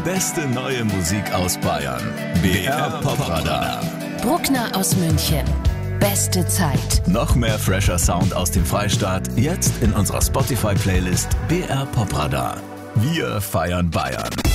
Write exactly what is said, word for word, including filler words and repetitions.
beste neue Musik aus Bayern. B R Popradar. Bruckner aus München. Beste Zeit. Noch mehr fresher Sound aus dem Freistaat, jetzt in unserer Spotify-Playlist B R Popradar. Wir feiern Bayern.